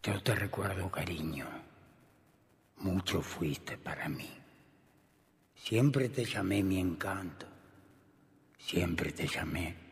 Yo te recuerdo, cariño. Mucho fuiste para mí. Siempre te llamé mi encanto. Siempre te llamé